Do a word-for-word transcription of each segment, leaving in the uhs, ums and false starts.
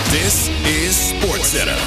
This is SportsCenter.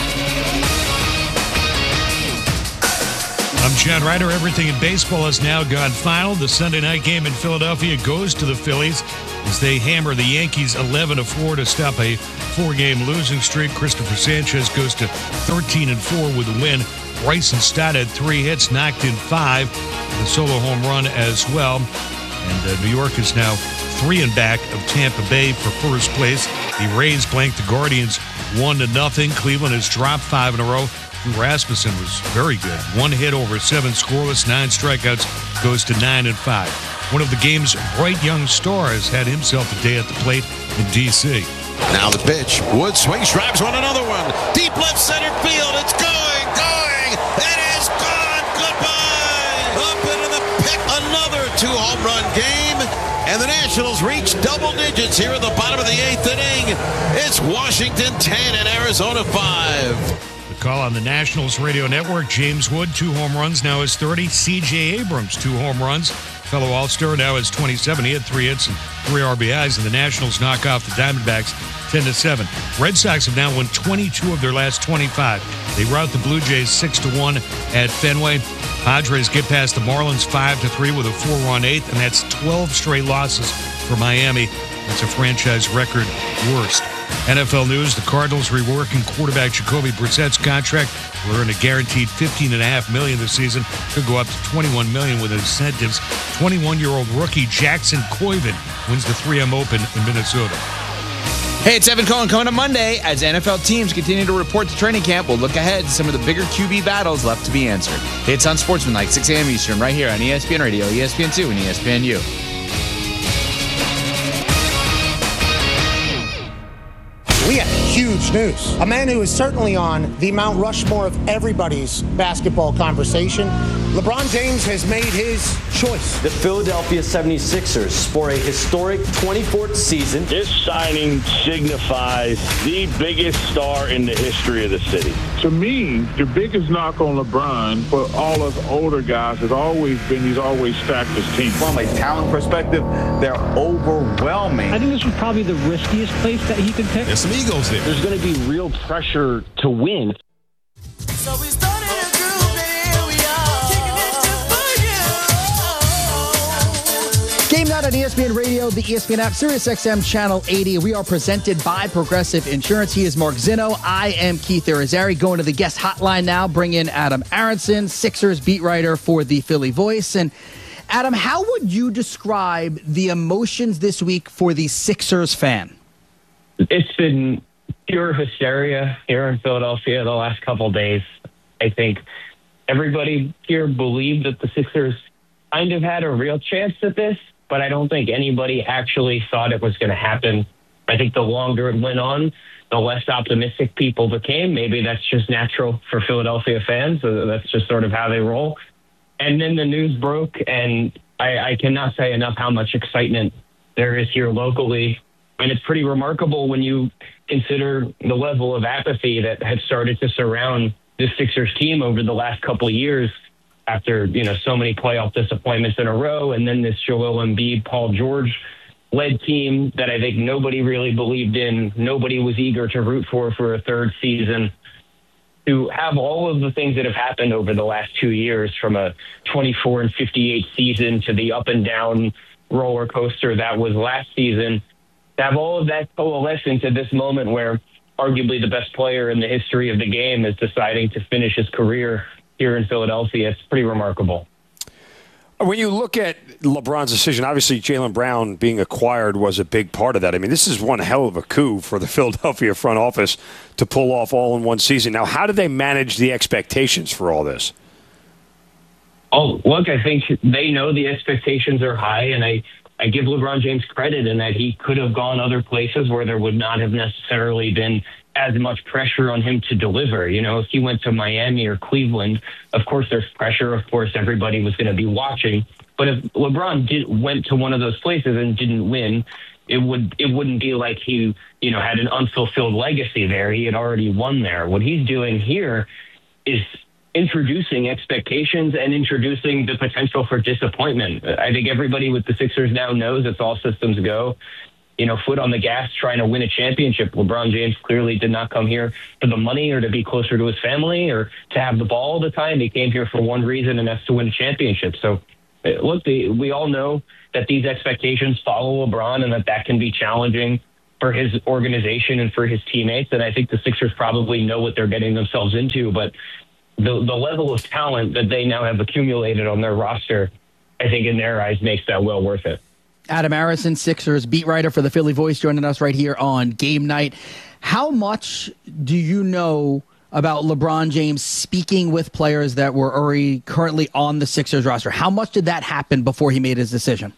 I'm John Ryder. Everything in baseball has now gone final. The Sunday night game in Philadelphia goes to the Phillies as they hammer the Yankees eleven to four to stop a four-game losing streak. Christopher Sanchez goes to thirteen and four with a win. Bryson Stott had three hits, knocked in five, and a solo home run as well. And uh, New York is now three and back of Tampa Bay for first place. The Rays blanked the Guardians one to nothing. Cleveland has dropped five in a row. Rasmussen was very good. One hit over seven scoreless, nine strikeouts, goes to nine and five. One of the game's bright young stars had himself a day at the plate in D C. Now the pitch. Wood swings, drives one, another one. Deep left center field. It's going, going. It is gone. Goodbye. Up into the pick. Another two-home run game. And the Nationals reach double digits here at the bottom of the eighth inning. It's Washington ten and Arizona five. Call on the Nationals radio network. James Wood, two home runs, now has thirty. C J Abrams, two home runs. Fellow All-Star now has twenty-seven. He had three hits and three R B Is, and the Nationals knock off the Diamondbacks ten to seven. Red Sox have now won twenty-two of their last twenty-five. They rout the Blue Jays six to one at Fenway. Padres get past the Marlins five to three with a four-run eighth, and that's twelve straight losses for Miami. That's a franchise record worst. N F L news, the Cardinals reworking quarterback Jacoby Brissett's contract. Will earn a guaranteed fifteen point five million dollars this season. Could go up to twenty-one million dollars with incentives. twenty-one-year-old rookie Jackson Coyven wins the three M Open in Minnesota. Hey, it's Evan Cohen coming up Monday. As N F L teams continue to report to training camp, we'll look ahead to some of the bigger Q B battles left to be answered. It's on Sportsmanlike, six a.m. Eastern, right here on E S P N Radio, E S P N two, and E S P N U. We got huge news. A man who is certainly on the Mount Rushmore of everybody's basketball conversation. LeBron James has made his choice. The Philadelphia seventy-sixers score a historic twenty-fourth season. This signing signifies the biggest star in the history of the city. To me, the biggest knock on LeBron for all us older guys has always been he's always stacked his team. From a talent perspective, they're overwhelming. I think this was probably the riskiest place that he could pick. There's some egos there. There's going to be real pressure to win. So we started a group and here we are, kicking it just for you. Game night on E S P N Radio, the E S P N app, Sirius X M Channel eighty. We are presented by Progressive Insurance. He is Mark Zinno. I am Keith Irizarry. Going to the guest hotline now. Bring in Adam Aronson, Sixers beat writer for the Philly Voice. And Adam, how would you describe the emotions this week for the Sixers fan? It's been pure hysteria here in Philadelphia the last couple of days. I think everybody here believed that the Sixers kind of had a real chance at this, but I don't think anybody actually thought it was going to happen. I think the longer it went on, the less optimistic people became. Maybe that's just natural for Philadelphia fans. So that's just sort of how they roll. And then the news broke, and I, I cannot say enough how much excitement there is here locally. And it's pretty remarkable when you consider the level of apathy that had started to surround the Sixers team over the last couple of years after, you know, so many playoff disappointments in a row. And then this Joel Embiid, Paul George led team that I think nobody really believed in. Nobody was eager to root for for a third season. To have all of the things that have happened over the last two years, from a twenty-four and fifty-eight season to the up and down roller coaster that was last season, to have all of that coalesce into this moment where arguably the best player in the history of the game is deciding to finish his career here in Philadelphia, it's pretty remarkable. When you look at LeBron's decision, obviously Jaylen Brown being acquired was a big part of that. I mean, this is one hell of a coup for the Philadelphia front office to pull off all in one season. Now, how do they manage the expectations for all this? Oh, look, I think they know the expectations are high, and I, I give LeBron James credit in that he could have gone other places where there would not have necessarily been as much pressure on him to deliver. You know, if he went to Miami or Cleveland, of course there's pressure. Of course, everybody was going to be watching. But if LeBron did, went to one of those places and didn't win, it would it wouldn't be like he, you know, had an unfulfilled legacy there. He had already won there. What he's doing here is introducing expectations and introducing the potential for disappointment. I think everybody with the Sixers now knows it's all systems go. you know, foot on the gas trying to win a championship. LeBron James clearly did not come here for the money or to be closer to his family or to have the ball all the time. He came here for one reason, and that's to win a championship. So, look, the, we all know that these expectations follow LeBron and that that can be challenging for his organization and for his teammates. And I think the Sixers probably know what they're getting themselves into. But the, the level of talent that they now have accumulated on their roster, I think in their eyes makes that well worth it. Adam Arison, Sixers beat writer for the Philly Voice, joining us right here on Game Night. How much do you know about LeBron James speaking with players that were already currently on the Sixers roster? How much did that happen before he made his decision?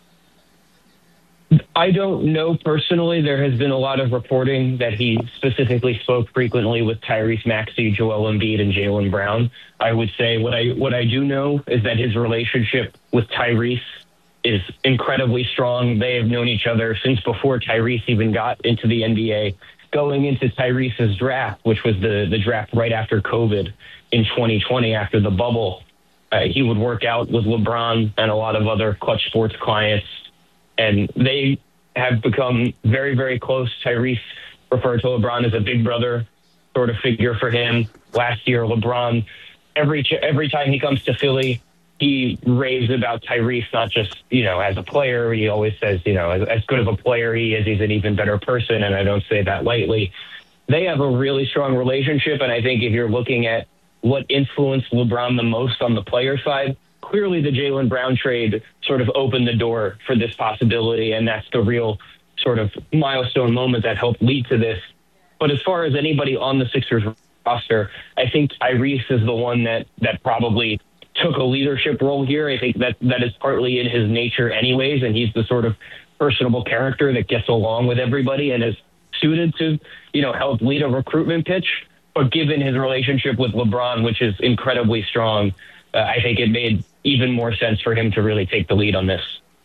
I don't know personally. There has been a lot of reporting that he specifically spoke frequently with Tyrese Maxey, Joel Embiid, and Jaylen Brown. I would say what I what I do know is that his relationship with Tyrese is incredibly strong. They have known each other since before Tyrese even got into the N B A. Going into Tyrese's draft, which was the, the draft right after COVID in twenty twenty, after the bubble, uh, he would work out with LeBron and a lot of other Clutch Sports clients. And they have become very, very close. Tyrese referred to LeBron as a big brother sort of figure for him. Last year, LeBron, every every time he comes to Philly, he raves about Tyrese, not just, you know, as a player. He always says, you know, as, as good of a player he is, he's an even better person, and I don't say that lightly. They have a really strong relationship, and I think if you're looking at what influenced LeBron the most on the player side, clearly the Jaylen Brown trade sort of opened the door for this possibility, and that's the real sort of milestone moment that helped lead to this. But as far as anybody on the Sixers roster, I think Tyrese is the one that, that probably took a leadership role here. I think that that is partly in his nature anyways, and he's the sort of personable character that gets along with everybody and is suited to, you know, help lead a recruitment pitch. But given his relationship with LeBron, which is incredibly strong, uh, I think it made even more sense for him to really take the lead on this.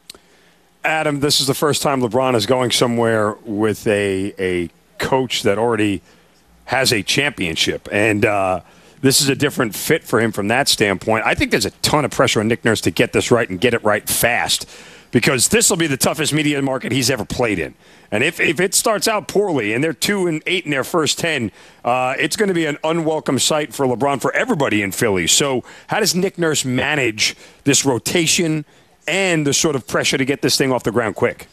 Adam, this is the first time LeBron is going somewhere with a a coach that already has a championship. And uh, this is a different fit for him from that standpoint. I think there's a ton of pressure on Nick Nurse to get this right and get it right fast, because this will be the toughest media market he's ever played in. And if, if it starts out poorly and they're two and eight in their first ten, uh, it's going to be an unwelcome sight for LeBron, for everybody in Philly. So how does Nick Nurse manage this rotation and the sort of pressure to get this thing off the ground quick?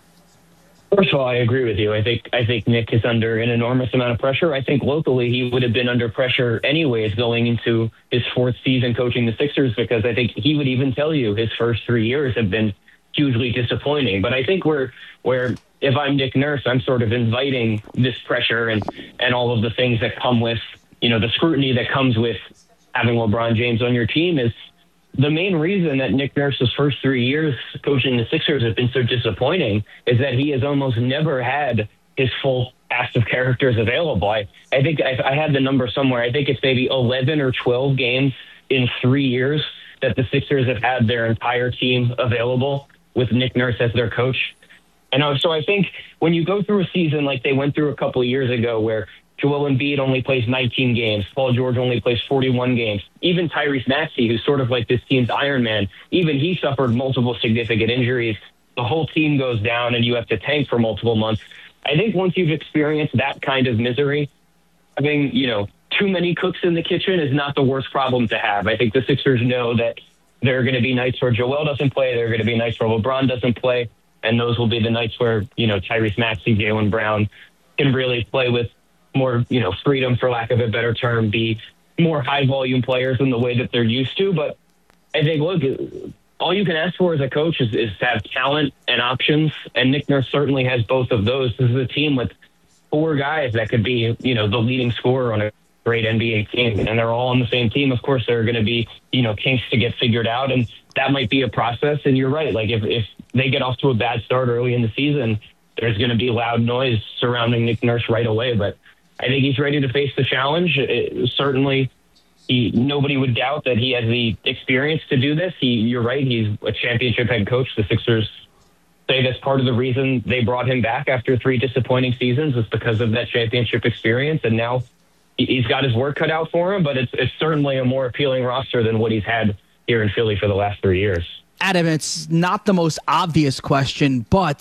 First of all, I agree with you. I think I think Nick is under an enormous amount of pressure. I think locally he would have been under pressure anyways going into his fourth season coaching the Sixers, because I think he would even tell you his first three years have been hugely disappointing. But I think we're where if I'm Nick Nurse, I'm sort of inviting this pressure and, and all of the things that come with, you know, the scrutiny that comes with having LeBron James on your team. Is the main reason that Nick Nurse's first three years coaching the Sixers have been so disappointing is that he has almost never had his full cast of characters available. I, I think I, I had the number somewhere. I think it's maybe eleven or twelve games in three years that the Sixers have had their entire team available with Nick Nurse as their coach. And so I think when you go through a season like they went through a couple of years ago, where Joel Embiid only plays nineteen games, Paul George only plays forty-one games, even Tyrese Maxey, who's sort of like this team's Iron Man, even he suffered multiple significant injuries. The whole team goes down and you have to tank for multiple months. I think once you've experienced that kind of misery, having, you know, too many cooks in the kitchen is not the worst problem to have. I think the Sixers know that there are going to be nights where Joel doesn't play, there are going to be nights where LeBron doesn't play, and those will be the nights where, you know, Tyrese Maxey, Jaylen Brown can really play with more, you know, freedom, for lack of a better term, be more high-volume players in the way that they're used to. But I think, look, all you can ask for as a coach is, is to have talent and options, and Nick Nurse certainly has both of those. This is a team with four guys that could be, you know, the leading scorer on a great N B A team, and they're all on the same team. Of course, there are going to be, you know, kinks to get figured out, and that might be a process. And you're right. Like, if, if they get off to a bad start early in the season, there's going to be loud noise surrounding Nick Nurse right away. But I think he's ready to face the challenge. It, certainly, he, nobody would doubt that he has the experience to do this. He, you're right. He's a championship head coach. The Sixers say that's part of the reason they brought him back after three disappointing seasons, was because of that championship experience. And now he's got his work cut out for him, but it's, it's certainly a more appealing roster than what he's had here in Philly for the last three years. Adam, it's not the most obvious question, but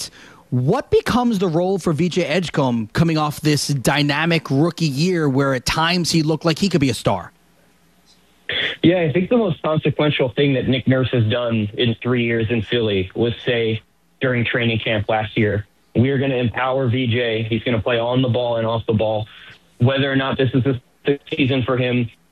What becomes the role for V J Edgecombe coming off this dynamic rookie year where at times he looked like he could be a star? Yeah, I think the most consequential thing that Nick Nurse has done in three years in Philly was say during training camp last year, we are going to empower V J. He's going to play on the ball and off the ball. Whether or not this is the season for him,